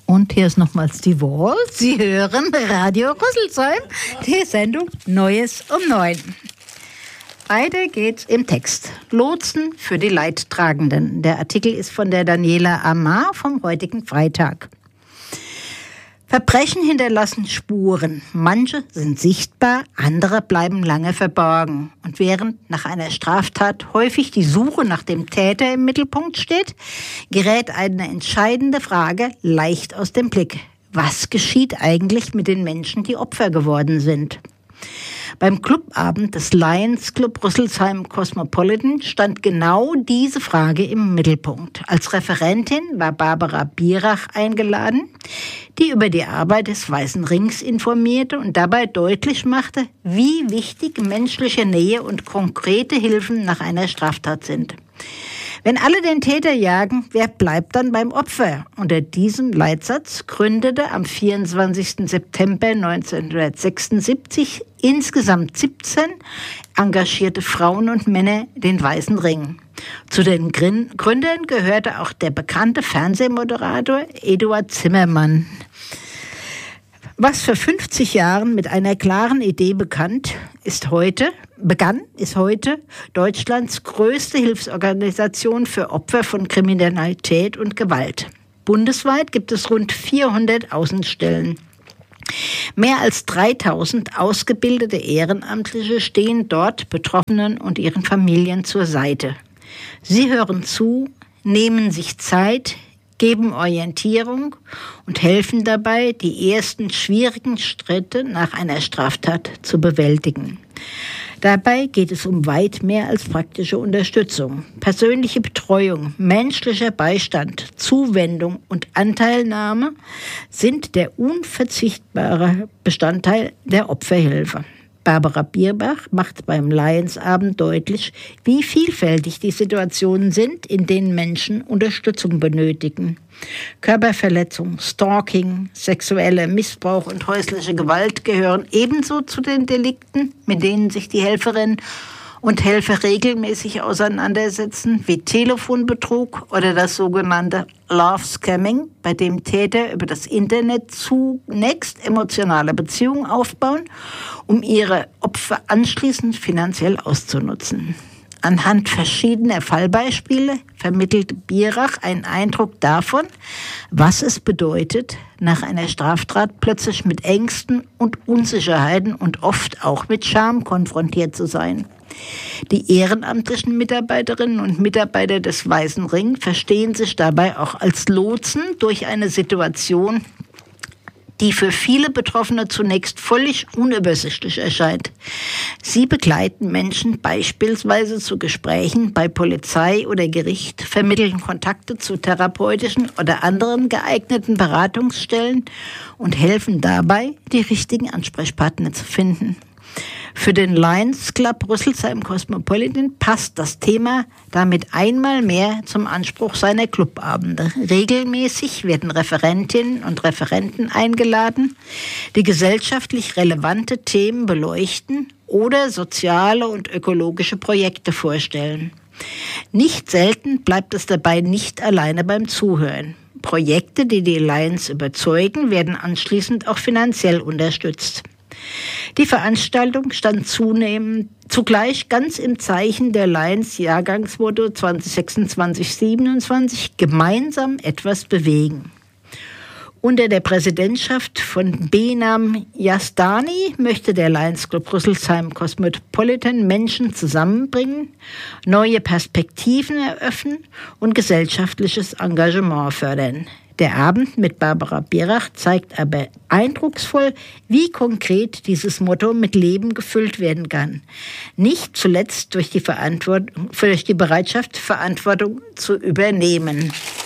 Und hier ist nochmals die Wall. Sie hören Radio Rüsselsheim, die Sendung Neues um 9. Weiter geht's im Text. Lotsen für die Leidtragenden. Der Artikel ist von der Daniela Amar vom heutigen Freitag. Verbrechen hinterlassen Spuren. Manche sind sichtbar, andere bleiben lange verborgen. Und während nach einer Straftat häufig die Suche nach dem Täter im Mittelpunkt steht, gerät eine entscheidende Frage leicht aus dem Blick. Was geschieht eigentlich mit den Menschen, die Opfer geworden sind? Beim Clubabend des Lions Club Rüsselsheim Cosmopolitan stand genau diese Frage im Mittelpunkt. Als Referentin war Barbara Bierach eingeladen, die über die Arbeit des Weißen Rings informierte und dabei deutlich machte, wie wichtig menschliche Nähe und konkrete Hilfen nach einer Straftat sind. Wenn alle den Täter jagen, wer bleibt dann beim Opfer? Unter diesem Leitsatz gründete am 24. September 1976 insgesamt 17 engagierte Frauen und Männer den Weißen Ring. Zu den Gründern gehörte auch der bekannte Fernsehmoderator Eduard Zimmermann. Was vor 50 Jahren mit einer klaren Idee begann, ist heute Deutschlands größte Hilfsorganisation für Opfer von Kriminalität und Gewalt. Bundesweit gibt es rund 400 Außenstellen. Mehr als 3000 ausgebildete Ehrenamtliche stehen dort Betroffenen und ihren Familien zur Seite. Sie hören zu, nehmen sich Zeit, geben Orientierung und helfen dabei, die ersten schwierigen Schritte nach einer Straftat zu bewältigen. Dabei geht es um weit mehr als praktische Unterstützung. Persönliche Betreuung, menschlicher Beistand, Zuwendung und Anteilnahme sind der unverzichtbare Bestandteil der Opferhilfe. Barbara Bierbach macht beim Lionsabend deutlich, wie vielfältig die Situationen sind, in denen Menschen Unterstützung benötigen. Körperverletzung, Stalking, sexueller Missbrauch und häusliche Gewalt gehören ebenso zu den Delikten, mit denen sich die Helferinnen und Helfer regelmäßig auseinandersetzen, wie Telefonbetrug oder das sogenannte Love Scamming, bei dem Täter über das Internet zunächst emotionale Beziehungen aufbauen, um ihre Opfer anschließend finanziell auszunutzen. Anhand verschiedener Fallbeispiele vermittelte Bierach einen Eindruck davon, was es bedeutet, nach einer Straftat plötzlich mit Ängsten und Unsicherheiten und oft auch mit Scham konfrontiert zu sein. Die ehrenamtlichen Mitarbeiterinnen und Mitarbeiter des Weißen Ring verstehen sich dabei auch als Lotsen durch eine Situation, die für viele Betroffene zunächst völlig unübersichtlich erscheint. Sie begleiten Menschen beispielsweise zu Gesprächen bei Polizei oder Gericht, vermitteln Kontakte zu therapeutischen oder anderen geeigneten Beratungsstellen und helfen dabei, die richtigen Ansprechpartner zu finden. Für den Lions Club Rüsselsheim Cosmopolitan passt das Thema damit einmal mehr zum Anspruch seiner Clubabende. Regelmäßig werden Referentinnen und Referenten eingeladen, die gesellschaftlich relevante Themen beleuchten oder soziale und ökologische Projekte vorstellen. Nicht selten bleibt es dabei nicht alleine beim Zuhören. Projekte, die die Lions überzeugen, werden anschließend auch finanziell unterstützt. Die Veranstaltung stand zugleich ganz im Zeichen der Lions Jahrgangsmotto 2026-27 gemeinsam etwas bewegen. Unter der Präsidentschaft von Behnam Yazdani möchte der Lions Club Rüsselsheim Cosmopolitan Menschen zusammenbringen, neue Perspektiven eröffnen und gesellschaftliches Engagement fördern. Der Abend mit Barbara Bierach zeigt aber eindrucksvoll, wie konkret dieses Motto mit Leben gefüllt werden kann. Nicht zuletzt durch die Bereitschaft, Verantwortung zu übernehmen.